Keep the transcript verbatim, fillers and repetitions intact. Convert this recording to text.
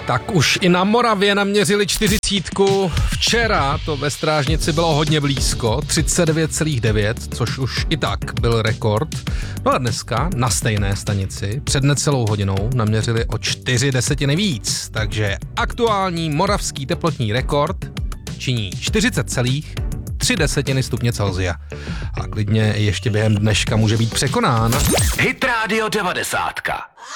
Tak už i na Moravě naměřili čtyřicítku. Včera to ve Strážnici bylo hodně blízko, třicet devět celá devět, což už i tak byl rekord. No a dneska na stejné stanici před necelou hodinou naměřili o čtyři desetiny víc, takže aktuální moravský teplotní rekord činí čtyřicet celá tři desetiny stupně Celsia. A klidně ještě během dneška může být překonán. Hit Radio devadesát.